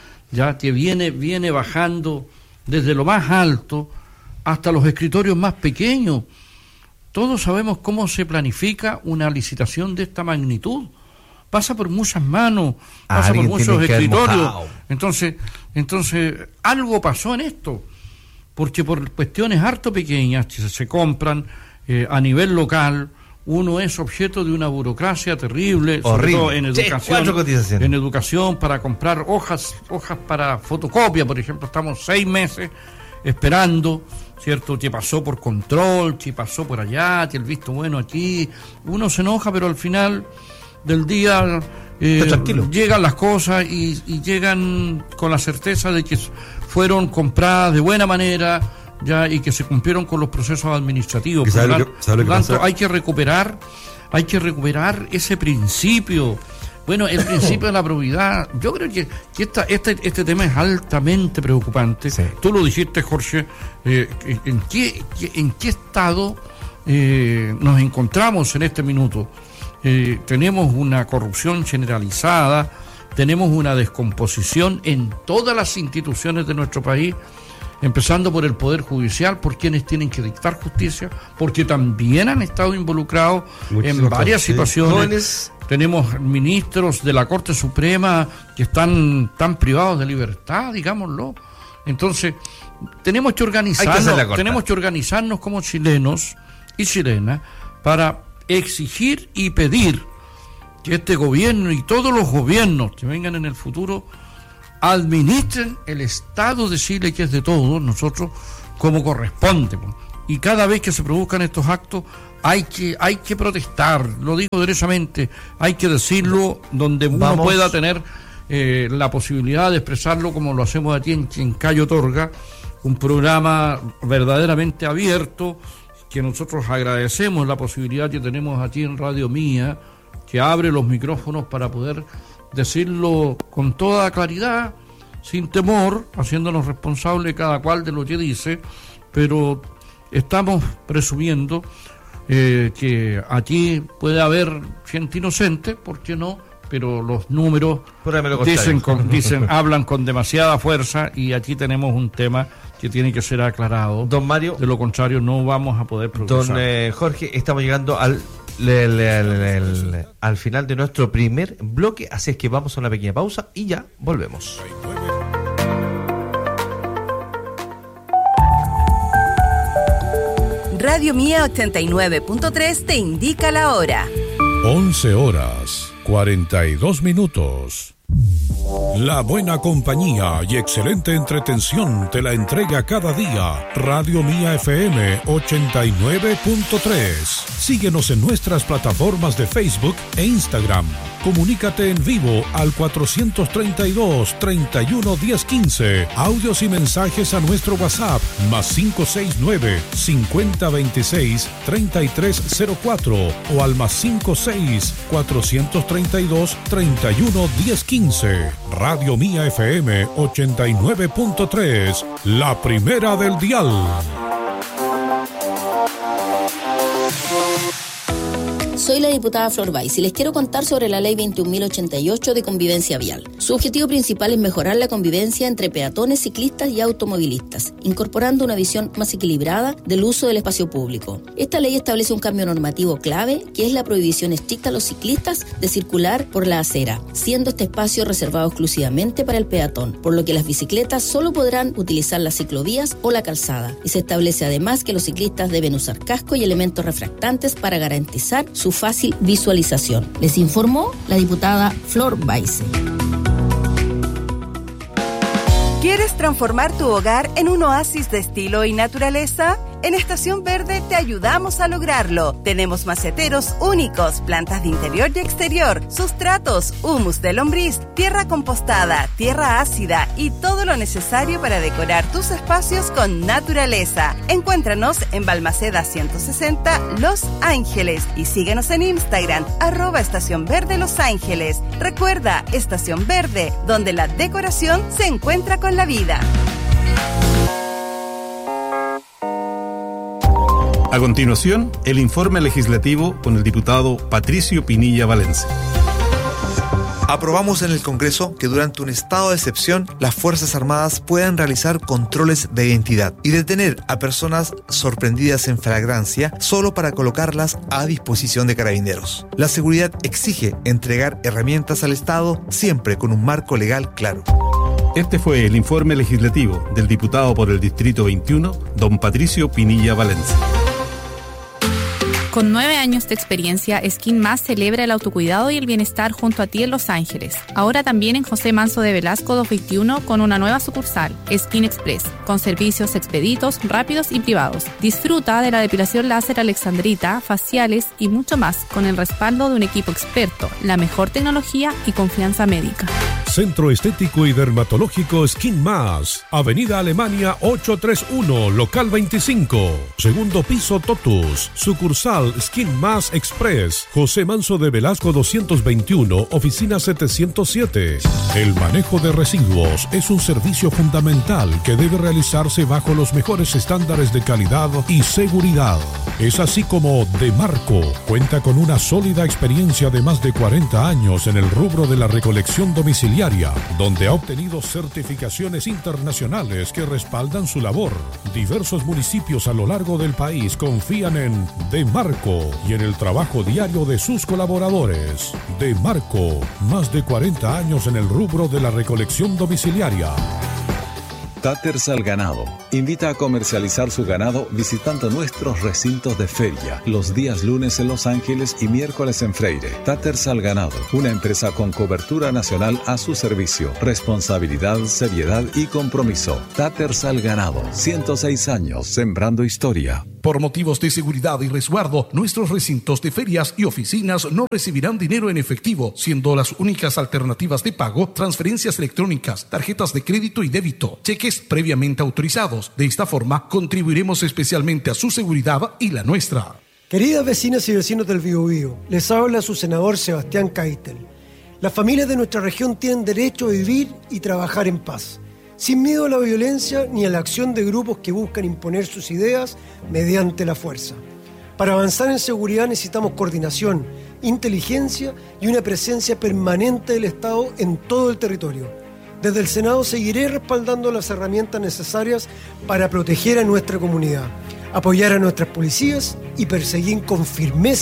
ya que viene, viene bajando desde lo más alto hasta los escritorios más pequeños. Todos sabemos cómo se planifica una licitación de esta magnitud. Pasa por muchas manos, pasa por muchos escritorios. Entonces, entonces, algo pasó en esto, porque por cuestiones harto pequeñas que se compran eh, a nivel local, uno es objeto de una burocracia terrible, sobre todo en educación, sí, en educación para comprar hojas, hojas para fotocopia, por ejemplo, estamos seis meses esperando, ¿cierto?, que pasó por control, que pasó por allá, que el visto bueno aquí, uno se enoja, pero al final del día eh, llegan las cosas y, y llegan con la certeza de que fueron compradas de buena manera, ya, y que se cumplieron con los procesos administrativos. Por lo, que, por lo tanto, hay que recuperar, hay que recuperar ese principio. Bueno, el principio de la probidad. Yo creo que, que esta, este, este tema es altamente preocupante. Sí. Tú lo dijiste, Jorge. Eh, ¿en, qué, ¿En qué estado eh, nos encontramos en este minuto? Eh, tenemos una corrupción generalizada, tenemos una descomposición en todas las instituciones de nuestro país, empezando por el Poder Judicial, por quienes tienen que dictar justicia, porque también han estado involucrados Muchas en varias sí. situaciones. Tenemos ministros de la Corte Suprema que están tan privados de libertad, digámoslo. Entonces, tenemos que organizarnos, que tenemos que organizarnos como chilenos y chilenas para exigir y pedir que este gobierno y todos los gobiernos que vengan en el futuro administren el Estado de Chile, que es de todos nosotros, como corresponde. Y cada vez que se produzcan estos actos hay que hay que protestar, lo digo derechamente, hay que decirlo donde uno Vamos. pueda tener eh, la posibilidad de expresarlo, como lo hacemos aquí en, en Cayo Torga, un programa verdaderamente abierto, que nosotros agradecemos la posibilidad que tenemos aquí en Radio Mía, que abre los micrófonos para poder decirlo con toda claridad, sin temor, haciéndonos responsables cada cual de lo que dice, pero estamos presumiendo eh, que aquí puede haber gente inocente, ¿por qué no? Pero los números dicen, con, dicen hablan con demasiada fuerza, y aquí tenemos un tema que tiene que ser aclarado. Don Mario, de lo contrario no vamos a poder progresar. Don eh, Jorge, estamos llegando al le, le, le, le, al final de nuestro primer bloque, así es que vamos a una pequeña pausa y ya volvemos. Radio Mía ochenta y nueve punto tres te indica la hora. once horas, cuarenta y dos minutos. La buena compañía y excelente entretención te la entrega cada día Radio Mía F M ochenta y nueve punto tres. Síguenos en nuestras plataformas de Facebook e Instagram. Comunícate en vivo al cuatrocientos treinta y dos, treinta y uno, diez, quince. Audios y mensajes a nuestro WhatsApp más cinco seis nueve, cincuenta veintiséis, treinta y tres cero cuatro o al más cinco seis, cuatrocientos treinta y dos, treinta y uno, diez, quince. Radio Mía F M ochenta y nueve punto tres, la primera del dial. Soy la diputada Flor Valls y les quiero contar sobre la ley veintiún mil ochenta y ocho de convivencia vial. Su objetivo principal es mejorar la convivencia entre peatones, ciclistas y automovilistas, incorporando una visión más equilibrada del uso del espacio público. Esta ley establece un cambio normativo clave, que es la prohibición estricta a los ciclistas de circular por la acera, siendo este espacio reservado exclusivamente para el peatón, por lo que las bicicletas solo podrán utilizar las ciclovías o la calzada. Y se establece además que los ciclistas deben usar casco y elementos refractantes para garantizar su fácil visualización. Les informó la diputada Flor Valls. ¿Quieres transformar tu hogar en un oasis de estilo y naturaleza? En Estación Verde te ayudamos a lograrlo. Tenemos maceteros únicos, plantas de interior y exterior, sustratos, humus de lombriz, tierra compostada, tierra ácida y todo lo necesario para decorar tus espacios con naturaleza. Encuéntranos en Balmaceda ciento sesenta, Los Ángeles, y síguenos en Instagram, arroba Estación Verde Los Ángeles. Recuerda, Estación Verde, donde la decoración se encuentra con la vida. A continuación, el informe legislativo con el diputado Patricio Pinilla Valencia. Aprobamos en el Congreso que durante un estado de excepción las Fuerzas Armadas puedan realizar controles de identidad y detener a personas sorprendidas en flagrancia solo para colocarlas a disposición de carabineros. La seguridad exige entregar herramientas al Estado siempre con un marco legal claro. Este fue el informe legislativo del diputado por el Distrito veintiuno, don Patricio Pinilla Valencia. Con nueve años de experiencia, Skin Más celebra el autocuidado y el bienestar junto a ti en Los Ángeles. Ahora también en José Manso de Velasco doscientos veintiuno con una nueva sucursal, Skin Express, con servicios expeditos, rápidos y privados. Disfruta de la depilación láser alexandrita, faciales y mucho más con el respaldo de un equipo experto, la mejor tecnología y confianza médica. Centro Estético y Dermatológico Skin Más, Avenida Alemania ochocientos treinta y uno, local veinticinco, segundo piso Totus, sucursal Skin Más Express, José Manso de Velasco doscientos veintiuno, oficina setecientos siete. El manejo de residuos es un servicio fundamental que debe realizarse bajo los mejores estándares de calidad y seguridad. Es así como Demarco cuenta con una sólida experiencia de más de cuarenta años en el rubro de la recolección domiciliaria, donde ha obtenido certificaciones internacionales que respaldan su labor. Diversos municipios a lo largo del país confían en Demarco y en el trabajo diario de sus colaboradores. Demarco, más de cuarenta años en el rubro de la recolección domiciliaria. Taters al Ganado invita a comercializar su ganado visitando nuestros recintos de feria los días lunes en Los Ángeles y miércoles en Freire. Taters al Ganado, una empresa con cobertura nacional a su servicio, responsabilidad, seriedad y compromiso. Taters al Ganado, ciento seis años sembrando historia. Por motivos de seguridad y resguardo, nuestros recintos de ferias y oficinas no recibirán dinero en efectivo, siendo las únicas alternativas de pago transferencias electrónicas, tarjetas de crédito y débito, cheques previamente autorizados. De esta forma, contribuiremos especialmente a su seguridad y la nuestra. Queridas vecinas y vecinos del Biobío, les habla su senador Sebastián Keitel. Las familias de nuestra región tienen derecho a vivir y trabajar en paz, sin miedo a la violencia ni a la acción de grupos que buscan imponer sus ideas mediante la fuerza. Para avanzar en seguridad necesitamos coordinación, inteligencia y una presencia permanente del Estado en todo el territorio. Desde el Senado seguiré respaldando las herramientas necesarias para proteger a nuestra comunidad, apoyar a nuestras policías y perseguir con firmeza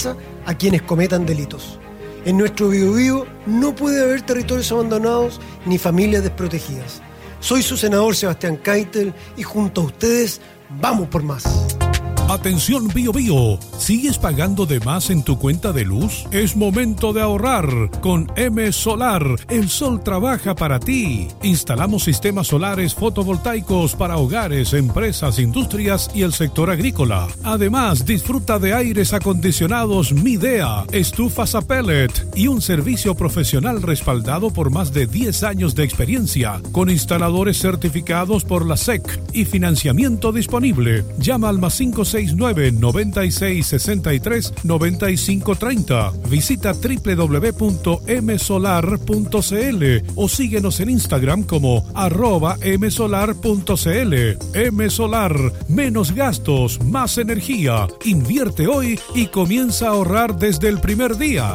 a quienes cometan delitos. En nuestro Biobío no puede haber territorios abandonados ni familias desprotegidas. Soy su senador Sebastián Keitel y junto a ustedes vamos por más. Atención Bio Bio, ¿sigues pagando de más en tu cuenta de luz? Es momento de ahorrar. Con M Solar, el sol trabaja para ti. Instalamos sistemas solares fotovoltaicos para hogares, empresas, industrias y el sector agrícola. Además, disfruta de aires acondicionados Midea, estufas a pellet y un servicio profesional respaldado por más de diez años de experiencia, con instaladores certificados por la S E C y financiamiento disponible. Llama al más cinco seis nueve, noventa y seis, sesenta y tres, noventa y cinco treinta. Visita doble u doble u doble u punto m solar punto c l o síguenos en Instagram como arroba msolar punto c l. M Solar, menos gastos, más energía. Invierte hoy y comienza a ahorrar desde el primer día.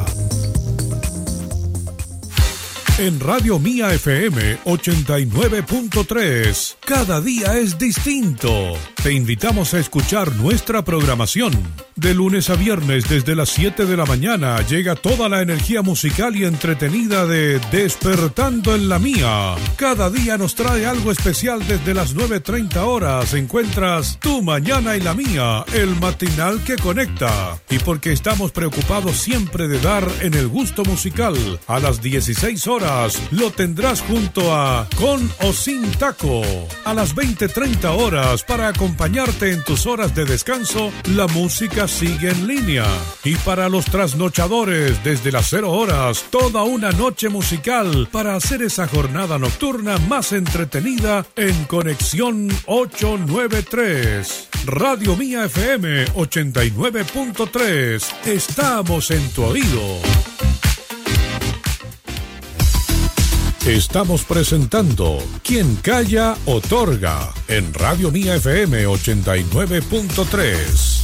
En Radio Mía F M ochenta y nueve punto tres, cada día es distinto. Te invitamos a escuchar nuestra programación. De lunes a viernes desde las siete de la mañana llega toda la energía musical y entretenida de Despertando en la Mía. Cada día nos trae algo especial desde las nueve treinta horas. Encuentras Tu Mañana y la Mía, el matinal que conecta. Y porque estamos preocupados siempre de dar en el gusto musical, a las dieciséis horas lo tendrás junto a Con o Sin Taco. A las veinte treinta horas, para acompañarte en tus horas de descanso, la música sigue en línea. Y para los trasnochadores, desde las cero horas, toda una noche musical para hacer esa jornada nocturna más entretenida en Conexión ochocientos noventa y tres. Radio Mía F M ochenta y nueve punto tres. Estamos en tu oído. Estamos presentando Quien Calla Otorga en Radio Mía F M ochenta y nueve punto tres.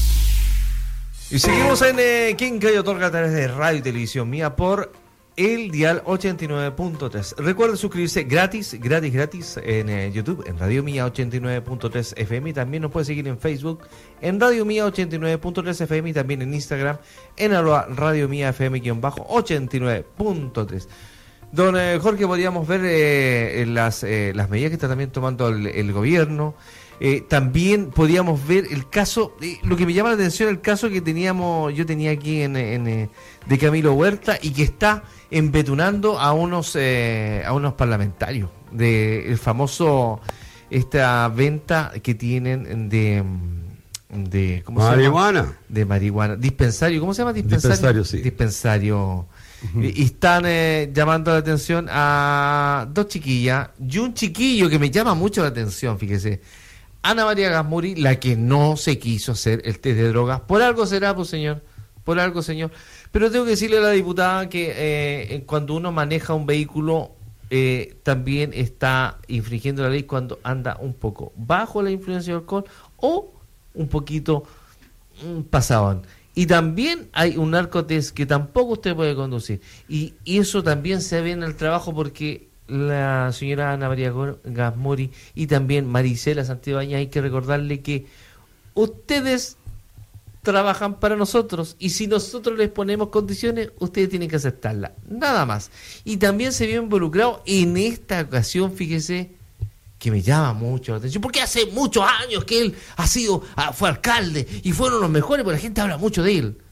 Y seguimos en eh, Quien Calla Otorga a través de Radio y Televisión Mía por el dial ochenta y nueve punto tres. Recuerden suscribirse gratis, gratis, gratis en eh, YouTube, en Radio Mía ochenta y nueve punto tres F M. Y también nos puede seguir en Facebook, en Radio Mía ochenta y nueve punto tres F M. Y también en Instagram, en arroba Radio Mía F M ochenta y nueve punto tres. Don eh, Jorge, podríamos ver eh, las, eh, las medidas que está también tomando el, el gobierno. Eh, también podríamos ver el caso, eh, lo que me llama la atención, el caso que teníamos, yo tenía aquí en, en eh, de Camilo Huerta, y que está embetunando a unos eh, a unos parlamentarios de el famoso esta venta que tienen de de ¿cómo marihuana. se llama? De marihuana, dispensario, ¿cómo se llama? Dispensario, dispensario, sí. Dispensario. Uh-huh. Y, y están eh, llamando la atención a dos chiquillas y un chiquillo que me llama mucho la atención, fíjese. Ana María Gasmuri, la que no se quiso hacer el test de drogas. Por algo será, pues señor, por algo, señor. Pero tengo que decirle a la diputada que eh, cuando uno maneja un vehículo eh, también está infringiendo la ley cuando anda un poco bajo la influencia del alcohol o un poquito mm, pasado. Y también hay un narcotest que tampoco usted puede conducir. Y, y eso también se ve en el trabajo, porque la señora Ana María Gasmuri y también Marisela Santibáñez, hay que recordarle que ustedes trabajan para nosotros y si nosotros les ponemos condiciones, ustedes tienen que aceptarlas. Nada más. Y también se vio involucrado en esta ocasión, fíjese, que me llama mucho la atención, porque hace muchos años que él ha sido, fue alcalde y fueron los mejores, porque la gente habla mucho de él.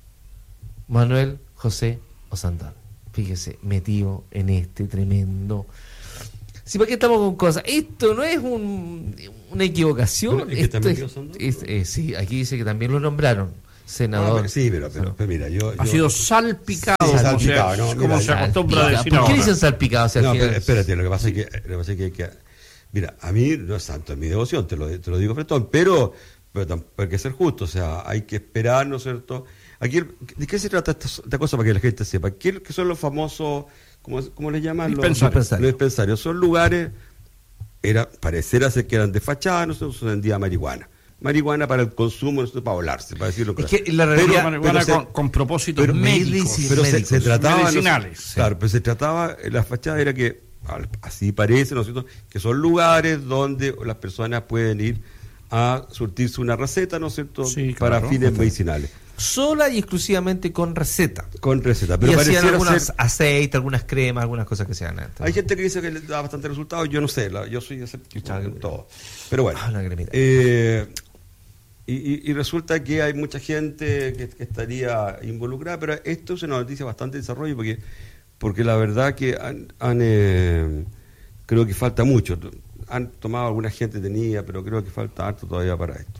Manuel José Osandón, fíjese, metido en este tremendo. Sí, ¿para qué estamos con cosas? Esto no es un, una equivocación. ¿Es que Esto también es, es, eh, sí, aquí dice que también lo nombraron senador. Ah, pero sí, pero, pero, pero mira, yo, ha yo, sido salpicado, sí, como, salpicado, se, ¿no? como Mira, se acostumbra a decir. ¿Por qué ahora? dicen salpicado? O sea, no, que pero es... espérate, lo que pasa es que, lo que, pasa es que, hay que mira, a mí no es santo en mi devoción, te lo, te lo digo fretón, pero, pero tampoco hay que ser justo, o sea, hay que esperar, ¿no es cierto? Aquí, ¿de qué se trata esta, esta cosa para que la gente sepa? ¿Qué, qué son los famosos, cómo, cómo les llaman? Dispensarios. Los, los dispensarios. Son lugares, era, pareciera ser que eran de fachada, no sé, se vendía marihuana. Marihuana para el consumo, no para volarse, para decirlo claro. Es que la realidad, pero, marihuana pero con, se, con propósitos pero, médicos. Pero se, se trataba, medicinales. No, sí. Claro, pero se trataba, la fachada era que, así parece, ¿no es cierto?, que son lugares donde las personas pueden ir a surtirse una receta, ¿no es cierto?, sí, claro, para fines medicinales. sola y exclusivamente con receta. Con receta. Pero y hacían algunos ser... aceites, algunas cremas, algunas cosas que se dan. Hay gente que dice que le da bastante resultado, yo no sé, la, yo soy escéptico en todo. Pero bueno. Ah, una cremita. Eh, y, y, y resulta que hay mucha gente que, que estaría involucrada, pero esto es una noticia bastante de desarrollo porque, porque la verdad que han, han eh, creo que falta mucho. Han tomado alguna gente tenía, pero creo que falta harto todavía para esto.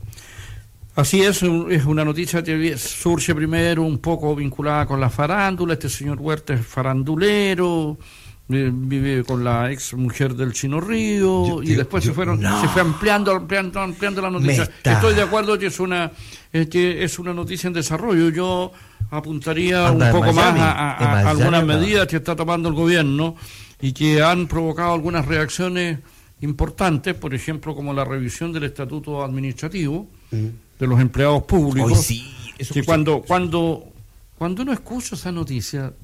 Así es, es una noticia que surge primero un poco vinculada con la farándula. Este señor Huerta es farandulero, eh, vive con la ex mujer del Chino Río, yo, y yo, después yo, se fueron, no. se fue ampliando, ampliando, ampliando la noticia. Estoy de acuerdo que es una, es que es una noticia en desarrollo. Yo apuntaría Anda un poco Miami, más a, a, a algunas medidas que está tomando el gobierno y que han provocado algunas reacciones importantes, por ejemplo, como la revisión del estatuto administrativo mm. de los empleados públicos. Hoy sí, eso que cuando, sí. cuando, cuando uno escucha esa noticia,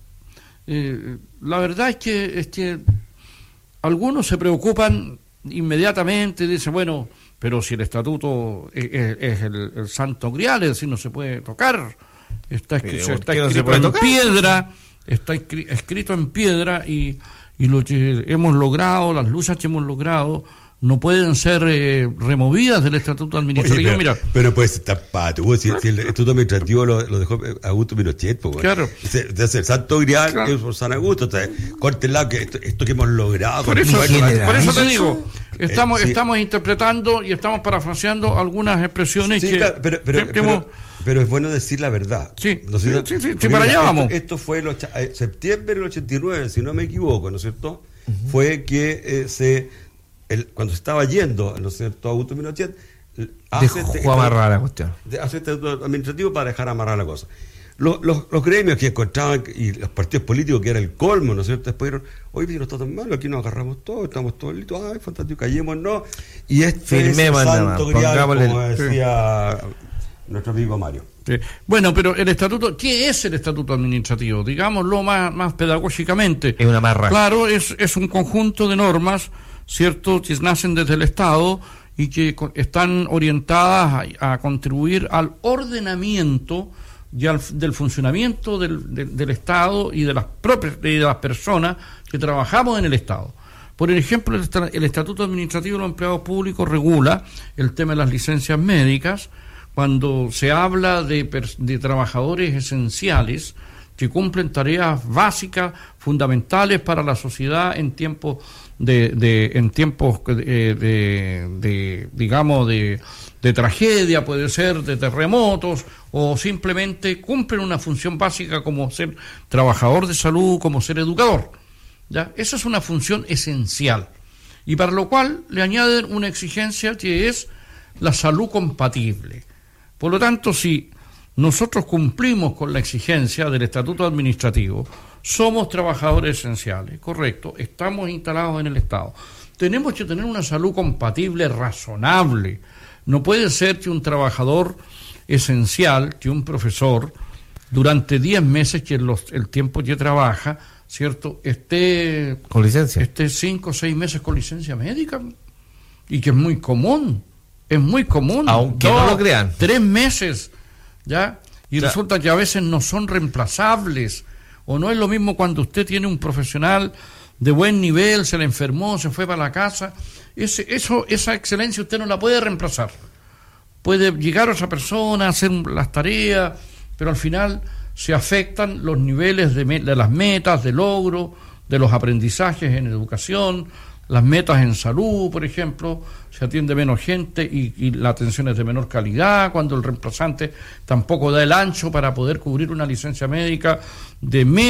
eh, la verdad es que, es que algunos se preocupan inmediatamente, dicen, bueno, pero si el estatuto es, es, es el, el santo grial, es decir, no se puede tocar, está, escrito, está escrito en tocar? piedra, está escrito en piedra y Y lo que hemos logrado, las luchas que hemos logrado, no pueden ser eh, removidas del estatuto administrativo. Oye, pero, Mira, pero puede ser tapado. Si, si el estatuto administrativo lo, lo dejó Augusto Pinochet, pues, claro. Entonces, el santo grial claro. es por San Augusto. Entonces, córtenla, que esto, esto que hemos logrado. Por eso, por eso te digo, estamos, eh, sí. estamos interpretando y estamos parafraseando algunas expresiones sí, que, claro, pero, pero, que, que pero, hemos... pero es bueno decir la verdad. Sí, ¿no? sí, sí, sí, sí para allá vamos. Esto, esto fue en eh, septiembre del ochenta y nueve, si no me equivoco, ¿no es cierto? Uh-huh. Fue que eh, se el, cuando se estaba yendo, ¿no es cierto?, Augusto Pinochet, hace dejó este, amarrar la cuestión. Hace este administrativo para dejar amarrar la cosa. Los, los, los gremios que encontraban y los partidos políticos, que era el colmo, ¿no es cierto?, después dijeron, oye, si no está tan malo, aquí nos agarramos todos, estamos todos listos, ay, fantástico, callémonos. Y este es el santo grial, como decía nuestro amigo Mario. Sí. Bueno, pero el estatuto, ¿qué es el estatuto administrativo? Digámoslo más, más pedagógicamente. Es una marra. Claro, es, es un conjunto de normas, ¿cierto?, que nacen desde el Estado y que están orientadas a, a contribuir al ordenamiento y al, del funcionamiento del, del, del Estado y de las propias y de las personas que trabajamos en el Estado. Por ejemplo, el, el Estatuto Administrativo de los Empleados Públicos regula el tema de las licencias médicas cuando se habla de, de trabajadores esenciales que cumplen tareas básicas, fundamentales para la sociedad en tiempos de, de en tiempos de, de, de digamos de, de tragedia, puede ser de terremotos, o simplemente cumplen una función básica como ser trabajador de salud, como ser educador. ¿Ya? Esa es una función esencial, y para lo cual le añaden una exigencia que es la salud compatible. Por lo tanto, si nosotros cumplimos con la exigencia del estatuto administrativo, somos trabajadores esenciales, correcto, estamos instalados en el Estado, tenemos que tener una salud compatible razonable. No puede ser que un trabajador esencial, que un profesor, durante diez meses, que es los, el tiempo que trabaja, ¿cierto?, esté con licencia, esté cinco o seis meses con licencia médica, y que es muy común, es muy común, aunque dos, no lo crean, tres meses, ¿ya? Y ya. Resulta que a veces no son reemplazables, o no es lo mismo cuando usted tiene un profesional de buen nivel, se le enfermó, se fue para la casa, ese, eso, esa excelencia usted no la puede reemplazar. Puede llegar otra persona a hacer las tareas, pero al final se afectan los niveles de, me, de las metas, de logro, de los aprendizajes en educación, las metas en salud, por ejemplo, se atiende menos gente y, y la atención es de menor calidad, cuando el reemplazante tampoco da el ancho para poder cubrir una licencia médica de meses.